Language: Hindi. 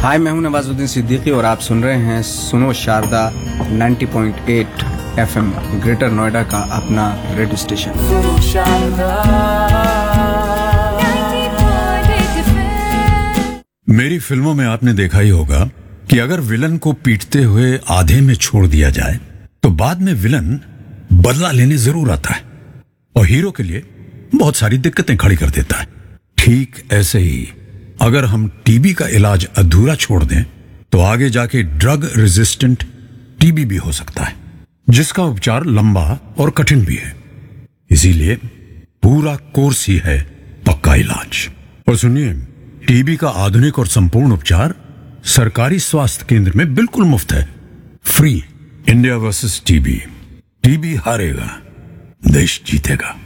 हाय, मैं हूं नवाजुद्दीन सिद्दीकी और आप सुन रहे हैं सुनो शारदा 90.8 FM ग्रेटर नोएडा का अपना रेडियो स्टेशन। मेरी फिल्मों में आपने देखा ही होगा कि अगर विलन को पीटते हुए आधे में छोड़ दिया जाए तो बाद में विलन बदला लेने जरूर आता है और हीरो के लिए बहुत सारी दिक्कतें खड़ी कर देता है। ठीक ऐसे ही अगर हम टीबी का इलाज अधूरा छोड़ दें तो आगे जाके ड्रग रेजिस्टेंट टीबी भी हो सकता है, जिसका उपचार लंबा और कठिन भी है। इसीलिए पूरा कोर्स ही है पक्का इलाज। और सुनिए, टीबी का आधुनिक और संपूर्ण उपचार सरकारी स्वास्थ्य केंद्र में बिल्कुल मुफ्त है, free. India versus TB. TB हारेगा, देश जीतेगा।